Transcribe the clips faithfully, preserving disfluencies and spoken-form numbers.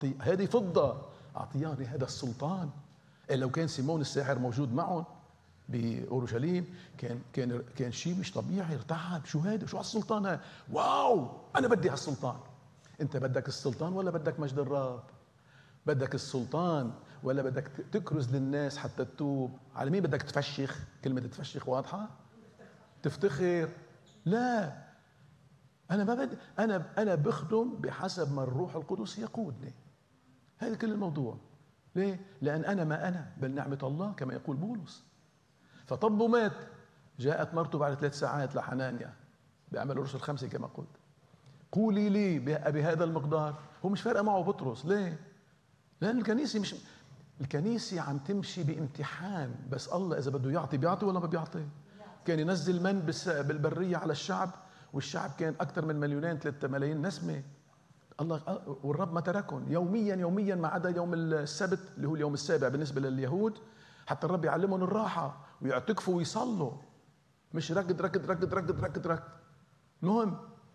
هذه فضة، أعطياني هذا السلطان. لو كان سيمون الساحر موجود معهم بأورشليم كان كان كان شيء مش طبيعي، ارتعب. شو هذا؟ شو هالسلطان هذا؟ واو، أنا بدي هالسلطان. أنت بدك السلطان ولا بدك مجد الرب؟ بدك السلطان ولا بدك تكرز للناس حتى تتوب؟ على مين بدك تفشخ؟ كلمة تفشخ واضحة؟ تفتخر؟ لا، أنا ما بدي، أنا أنا بخدم بحسب ما الروح القدس يقودني. هذا كل الموضوع. ليه؟ لأن أنا ما أنا بل نعمة الله كما يقول بولس. فطب مات، جاءت مرته بعد ثلاث ساعات لحنانيا بأعمال الرسل خمسة كما قلت، قولي لي بهذا المقدار. هو مش فارقة معه بطرس. ليه؟ لأن الكنيسة مش الكنيسة عم تمشي بامتحان، بس الله إذا بده يعطي بيعطي ولا ما بيعطي. كان ينزل من بالبرية على الشعب، والشعب كان أكثر من مليونين ثلاثة ملايين نسمة. الله والرب ما تركهم يوميا يوميا ما عدا يوم السبت اللي هو اليوم السابع بالنسبة لليهود، حتى الرب يعلمهم الراحة ويعتكفوا ويصلوا، مش ركض ركض ركض ركض ركض ركض. المهم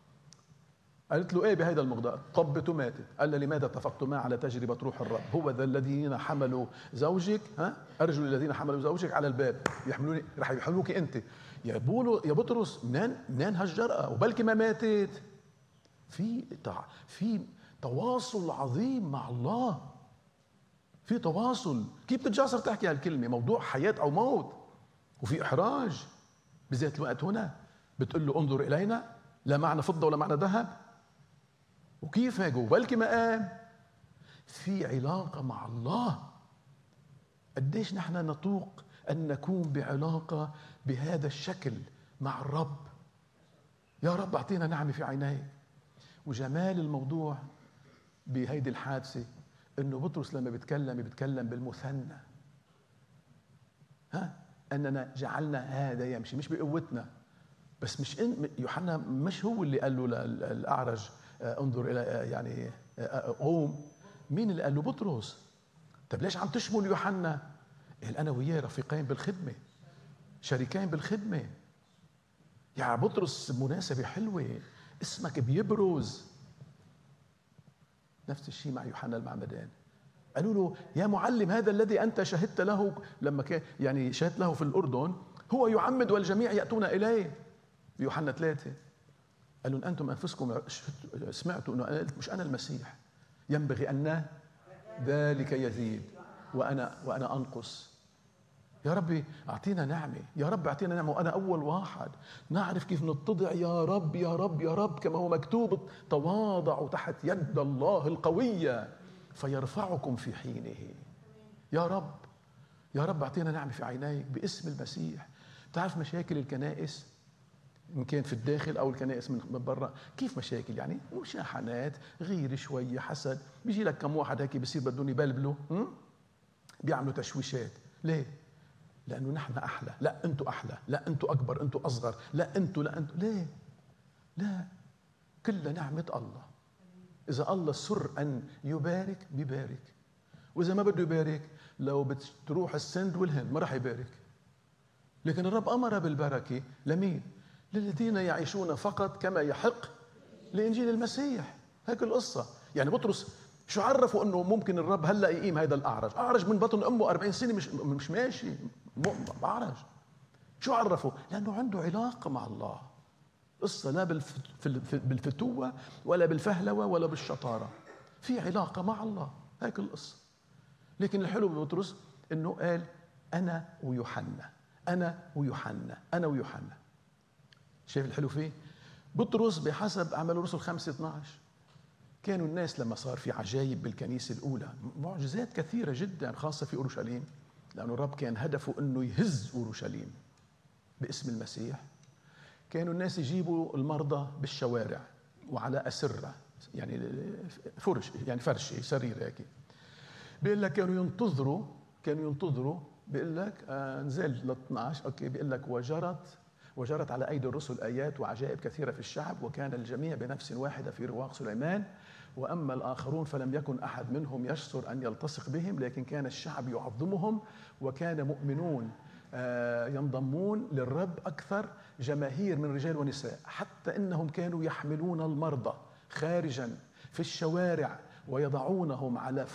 قالت له ايه بهذا المقدار؟ طبته ماتت. قال له لماذا اتفقتما على تجربة روح الرب؟ هو ذا الذين حملوا زوجك، ها ارجل الذين حملوا زوجك على الباب يحملوني، رح يحملوك انت. يا بولو يا بطرس، منين منين هالجرأة؟ وبلكي ما ماتت. في في تواصل عظيم مع الله، في تواصل. كيف بتتجاسر تحكي هالكلمة؟ موضوع حياة أو موت، وفي إحراج بذات الوقت. هنا بتقول له انظر إلينا، لا معنا فضة ولا معنا ذهب. وكيف هيك؟ وبلكي ما قام. في علاقة مع الله. قديش نحن نطوق أن نكون بعلاقة بهذا الشكل مع الرب. يا رب أعطينا نعمة في عينيك. وجمال الموضوع بهيدي الحادثة إنه بطرس لما بيتكلم بيتكلم بالمثنى. ها أننا جعلنا هذا يمشي، مش بقوتنا. بس مش إن يوحنا مش هو اللي قال له للأعرج انظر إلى يعني قوم. مين اللي قال له؟ بطرس. طب ليش عم تشمل يوحنا؟ قال أنا وياه رفيقين بالخدمة، شريكين بالخدمة. يا بطرس مناسبة حلوة، اسمك بيبرز. نفس الشيء مع يوحنا المعمدان. قالوا له يا معلم، هذا الذي أنت شهدت له لما كان يعني شهدت له في الأردن هو يعمد والجميع يأتون إليه. يوحنا ثلاثة قال لهم أنتم أنفسكم سمعتوا أنه أنا قلت مش أنا المسيح، ينبغي أن ذلك يزيد وأنا وأنا أنقص. يا ربي أعطينا نعمة، يا رب أعطينا نعمة. وأنا أول واحد نعرف كيف نتضع. يا رب يا رب يا رب، كما هو مكتوب تواضعوا تحت يد الله القوية فيرفعكم في حينه. يا رب يا رب أعطينا نعمة في عينيك باسم المسيح. تعرف مشاكل الكنائس إن كان في الداخل أو الكنائس من برا كيف مشاكل؟ يعني مشاحنات، غير شوية، حسد. بيجي لك كم واحد هيك بيصير بدهم يبلبلوا، بيعملوا تشويشات. ليه؟ لأنه نحن أحلى، لا أنتوا أحلى، لا أنتوا أكبر، أنتوا أصغر، لا أنتوا لا أنتوا. ليه؟ لا، كل نعمة الله. إذا الله سر أن يبارك بيبارك، وإذا ما بده يبارك لو بتروح السند والهند ما راح يبارك. لكن الرب أمر بالبركة لمين؟ للذين يعيشون فقط كما يحق لإنجيل المسيح. هيك القصة. يعني بطرس شو عرفوا انه ممكن الرب هلا يقيم هذا الاعرج؟ اعرج من بطن امه أربعين سنة مش مش ماشي، بعرج. شو عرفوا؟ لانه عنده علاقة مع الله. قصة لا بالفتوة ولا بالفهلوة ولا بالشطارة، في علاقة مع الله. هيك القصة. لكن الحلو ببطرس انه قال انا ويوحنا، انا ويوحنا، انا ويوحنا. شايف الحلو فيه؟ بطرس بحسب أعمال الرسل خمسة اثناشر كانوا الناس لما صار في عجائب بالكنيسة الأولى، معجزات كثيرة جدا خاصة في أورشليم، لأنه الرب كان هدفه أنه يهز أورشليم باسم المسيح. كانوا الناس يجيبوا المرضى بالشوارع وعلى أسرة، يعني فرش، يعني فرشة سرير هيك. بيقول لك كانوا ينتظروا كانوا ينتظروا بيقول لك آه نزل ل اثناشر اوكي. بيقول لك وجرت وجرت على أيدي الرسل آيات وعجائب كثيرة في الشعب، وكان الجميع بنفس واحدة في رواق سليمان. وأما الآخرون فلم يكن أحد منهم يشسر أن يلتصق بهم، لكن كان الشعب يعظمهم، وكان مؤمنون ينضمون للرب أكثر جماهير من رجال ونساء، حتى إنهم كانوا يحملون المرضى خارجا في الشوارع ويضعونهم على